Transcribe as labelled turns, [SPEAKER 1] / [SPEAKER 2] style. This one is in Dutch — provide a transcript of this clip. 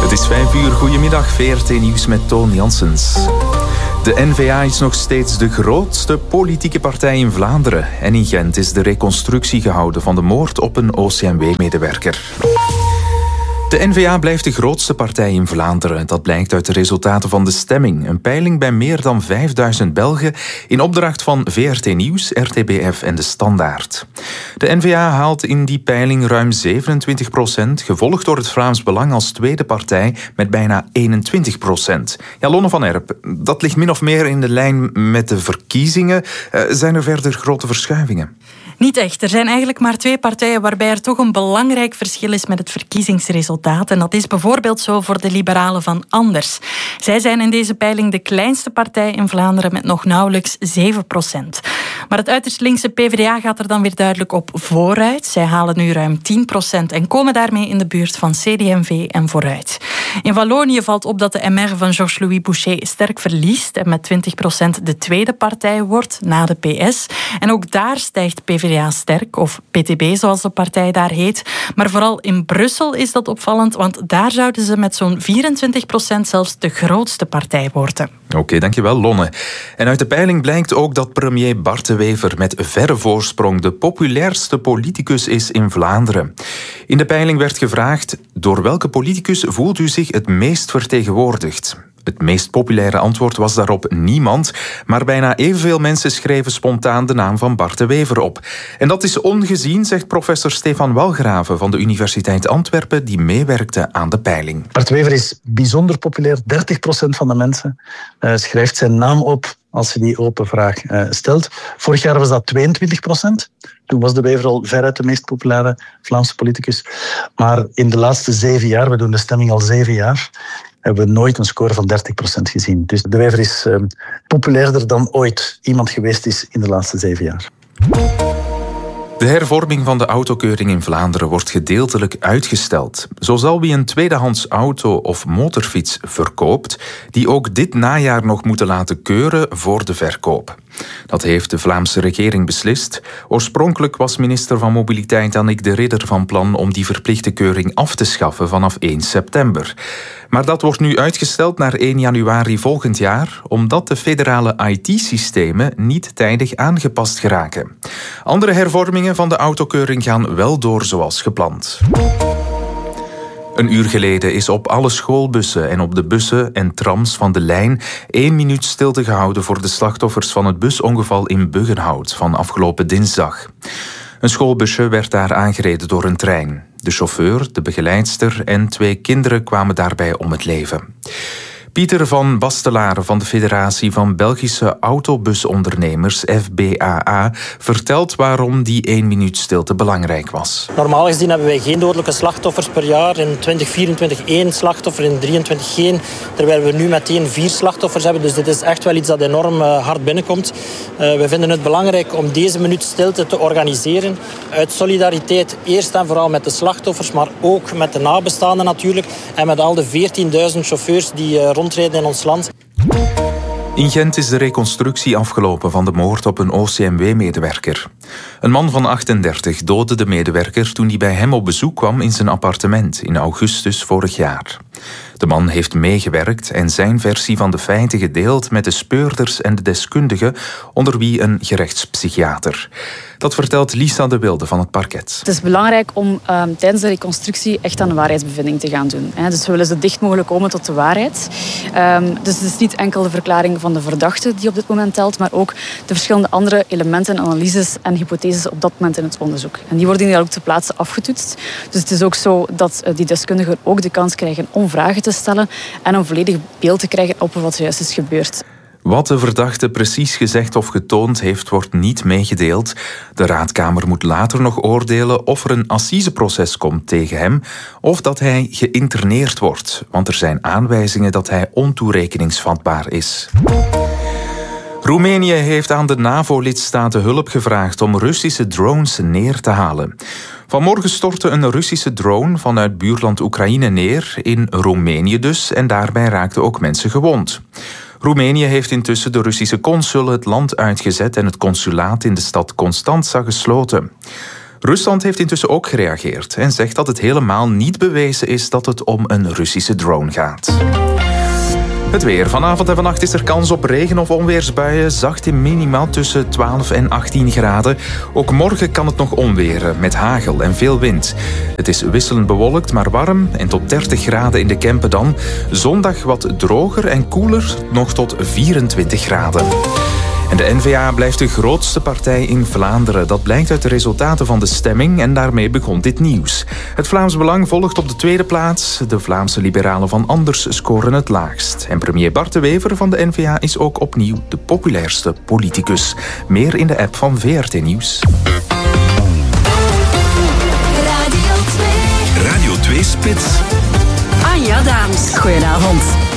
[SPEAKER 1] Het is 5:00, goedemiddag, VRT Nieuws met Toon Janssens. De N-VA is nog steeds de grootste politieke partij in Vlaanderen. En in Gent is de reconstructie gehouden van de moord op een OCMW-medewerker. De N-VA blijft de grootste partij in Vlaanderen. Dat blijkt uit de resultaten van de stemming. Een peiling bij meer dan 5000 Belgen in opdracht van VRT Nieuws, RTBF en De Standaard. De N-VA haalt in die peiling ruim 27%, gevolgd door het Vlaams Belang als tweede partij met bijna 21%. Ja, Lonne van Erp, dat ligt min of meer in de lijn met de verkiezingen. Zijn er verder grote verschuivingen?
[SPEAKER 2] Niet echt. Er zijn eigenlijk maar 2 partijen waarbij er toch een belangrijk verschil is met het verkiezingsresultaat. En dat is bijvoorbeeld zo voor de liberalen van Anders. Zij zijn in deze peiling de kleinste partij in Vlaanderen met nog nauwelijks 7%. Maar het uiterst linkse PvdA gaat er dan weer duidelijk op vooruit. Zij halen nu ruim 10% en komen daarmee in de buurt van CD&V en Vooruit. In Wallonië valt op dat de MR van Georges-Louis Boucher sterk verliest en met 20% de tweede partij wordt, na de PS. En ook daar stijgt PvdA sterk, of PTB zoals de partij daar heet. Maar vooral in Brussel is dat opvallend, want daar zouden ze met zo'n 24% zelfs de grootste partij worden.
[SPEAKER 1] Oké, dankjewel Lonne. En uit de peiling blijkt ook dat premier Bart De Wever met verre voorsprong de populairste politicus is in Vlaanderen. In de peiling werd gevraagd: door welke politicus voelt u zich het meest vertegenwoordigd? Het meest populaire antwoord was daarop niemand, maar bijna evenveel mensen schreven spontaan de naam van Bart De Wever op. En dat is ongezien, zegt professor Stefan Walgraven van de Universiteit Antwerpen, die meewerkte aan de peiling.
[SPEAKER 3] Bart De Wever is bijzonder populair. 30% van de mensen schrijft zijn naam op als je die open vraag stelt. Vorig jaar was dat 22%. Toen was De Wever al veruit de meest populaire Vlaamse politicus. Maar in de laatste 7 jaar, we doen de stemming al 7 jaar, hebben we nooit een score van 30% gezien. Dus De Wever is populairder dan ooit iemand geweest is in de laatste 7 jaar.
[SPEAKER 1] De hervorming van de autokeuring in Vlaanderen wordt gedeeltelijk uitgesteld. Zo zal wie een tweedehands auto of motorfiets verkoopt, die ook dit najaar nog moeten laten keuren voor de verkoop. Dat heeft de Vlaamse regering beslist. Oorspronkelijk was minister van Mobiliteit Annick de Ridder van plan om die verplichte keuring af te schaffen vanaf 1 september. Maar dat wordt nu uitgesteld naar 1 januari volgend jaar, omdat de federale IT-systemen niet tijdig aangepast geraken. Andere hervormingen van de autokeuring gaan wel door zoals gepland. Een uur geleden is op alle schoolbussen en op de bussen en trams van de lijn 1 minuut stilte gehouden voor de slachtoffers van het busongeval in Buggenhout van afgelopen dinsdag. Een schoolbusje werd daar aangereden door een trein. De chauffeur, de begeleidster en 2 kinderen kwamen daarbij om het leven. Pieter van Bastelaren van de Federatie van Belgische Autobusondernemers, FBAA, vertelt waarom die 1 minuut stilte belangrijk was.
[SPEAKER 4] Normaal gezien hebben wij geen dodelijke slachtoffers per jaar. In 2024 1 slachtoffer, in 2023 geen. Terwijl we nu meteen 4 slachtoffers hebben. Dus dit is echt wel iets dat enorm hard binnenkomt. We vinden het belangrijk om deze minuut stilte te organiseren. Uit solidariteit eerst en vooral met de slachtoffers, maar ook met de nabestaanden natuurlijk. En met al de 14.000 chauffeurs die rondrijden in ons land.
[SPEAKER 1] In Gent is de reconstructie afgelopen van de moord op een OCMW-medewerker. Een man van 38 doodde de medewerker toen hij bij hem op bezoek kwam in zijn appartement in augustus vorig jaar. De man heeft meegewerkt en zijn versie van de feiten gedeeld met de speurders en de deskundigen, onder wie een gerechtspsychiater. Dat vertelt Lisa de Wilde van het parket.
[SPEAKER 5] Het is belangrijk om tijdens de reconstructie echt aan de waarheidsbevinding te gaan doen. Dus we willen zo dicht mogelijk komen tot de waarheid. Dus het is niet enkel de verklaring van de verdachte die op dit moment telt, maar ook de verschillende andere elementen, analyses en hypotheses op dat moment in het onderzoek. En die worden hier ook ter plaatse afgetoetst. Dus het is ook zo dat die deskundigen ook de kans krijgen om vragen te stellen en een volledig beeld te krijgen op wat juist is gebeurd.
[SPEAKER 1] Wat de verdachte precies gezegd of getoond heeft, wordt niet meegedeeld. De raadkamer moet later nog oordelen of er een assiseproces komt tegen hem of dat hij geïnterneerd wordt, want er zijn aanwijzingen dat hij ontoerekeningsvatbaar is. Roemenië heeft aan de NAVO-lidstaten hulp gevraagd om Russische drones neer te halen. Vanmorgen stortte een Russische drone vanuit buurland Oekraïne neer, in Roemenië dus, en daarbij raakten ook mensen gewond. Roemenië heeft intussen de Russische consul het land uitgezet en het consulaat in de stad Constanța gesloten. Rusland heeft intussen ook gereageerd en zegt dat het helemaal niet bewezen is dat het om een Russische drone gaat. Het weer. Vanavond en vannacht is er kans op regen- of onweersbuien. Zacht in minimaal tussen 12 en 18 graden. Ook morgen kan het nog onweren met hagel en veel wind. Het is wisselend bewolkt, maar warm en tot 30 graden in de Kempen dan. Zondag wat droger en koeler, nog tot 24 graden. En de N-VA blijft de grootste partij in Vlaanderen. Dat blijkt uit de resultaten van de stemming en daarmee begon dit nieuws. Het Vlaams Belang volgt op de tweede plaats. De Vlaamse liberalen van Anders scoren het laagst. En premier Bart de Wever van de N-VA is ook opnieuw de populairste politicus. Meer in de app van VRT Nieuws.
[SPEAKER 6] Radio 2 Spits.
[SPEAKER 7] Anja Daams.
[SPEAKER 8] Goedenavond.